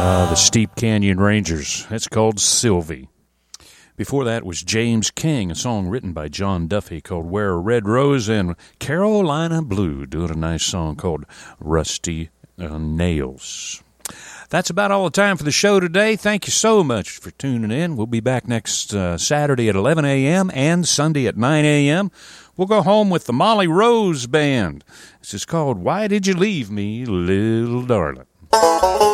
The Steep Canyon Rangers. It's called Sylvie. Before that was James King, a song written by John Duffy called Wear a Red Rose, and Carolina Blue doing a nice song called Rusty Nails. That's about all the time for the show today. Thank you so much for tuning in. We'll be back next Saturday at 11 a.m. and Sunday at 9 a.m. We'll go home with the Molly Rose Band. This is called Why Did You Leave Me, Little Darling?